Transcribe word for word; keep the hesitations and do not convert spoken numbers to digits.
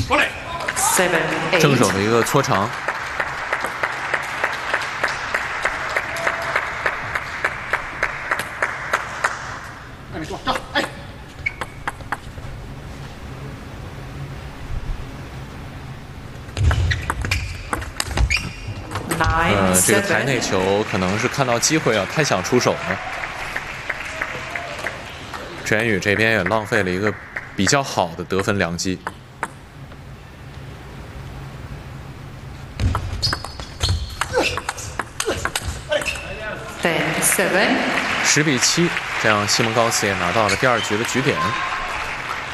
Seven, 正手的一个搓长。呃，这个台内球可能是看到机会啊，太想出手了。郑元宇这边也浪费了一个比较好的得分良机。 Ten, seven. 十比七，这样西蒙高斯也拿到了第二局的局点。